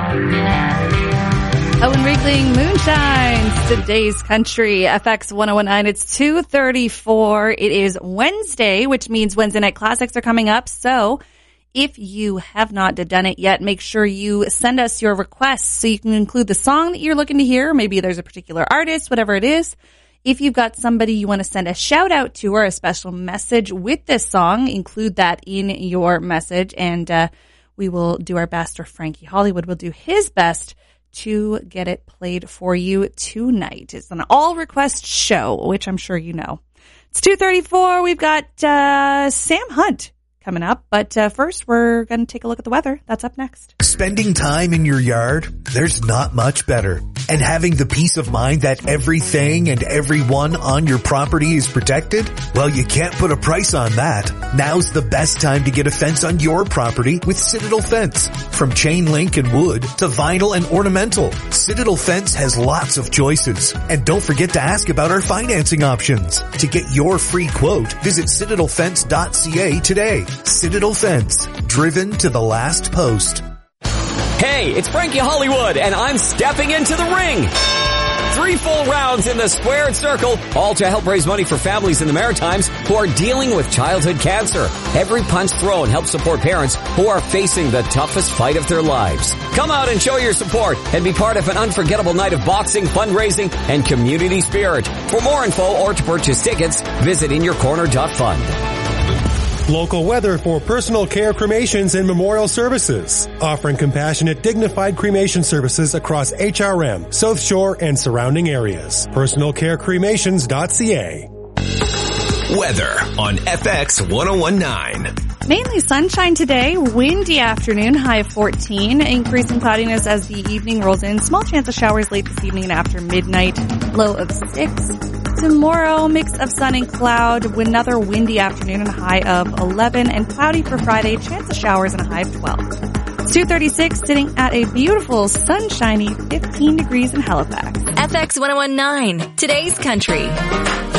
Owen Riegling, Moonshine, today's country, FX 1019. It's 2:34. It is Wednesday, which means Wednesday Night Classics are coming up. So if you have not done it yet, make sure you send us your requests so you can include the song that you're looking to hear. Maybe there's a particular artist, whatever it is. If you've got somebody you want to send a shout out to or a special message with this song, include that in your message, and we will do our best, or Frankie Hollywood will do his best to get it played for you tonight. It's an all-request show, which I'm sure you know. It's 2:34. We've got Sam Hunt coming up, but first we're going to take a look at the weather. That's up next. Spending time in your yard, there's not much better. And having the peace of mind that everything and everyone on your property is protected? Well, you can't put a price on that. Now's the best time to get a fence on your property with Citadel Fence. From chain link and wood to vinyl and ornamental, Citadel Fence has lots of choices. And don't forget to ask about our financing options. To get your free quote, visit citadelfence.ca today. Citadel Fence, driven to the last post. Hey, it's Frankie Hollywood, and I'm stepping into the ring. 3 full rounds in the squared circle, all to help raise money for families in the Maritimes who are dealing with childhood cancer. Every punch thrown helps support parents who are facing the toughest fight of their lives. Come out and show your support and be part of an unforgettable night of boxing, fundraising, and community spirit. For more info or to purchase tickets, visit inyourcorner.fund. Local weather for personal care cremations and memorial services. Offering compassionate, dignified cremation services across HRM, South Shore, and surrounding areas. Personalcarecremations.ca. Weather on FX 1019. Mainly sunshine today, windy afternoon, high of 14, increasing cloudiness as the evening rolls in. Small chance of showers late this evening and after midnight, low of 6. Tomorrow, mix of sun and cloud, another windy afternoon and a high of 11, and cloudy for Friday, chance of showers and a high of 12. It's 2:36, sitting at a beautiful, sunshiny 15 degrees in Halifax. FX 1019, today's country.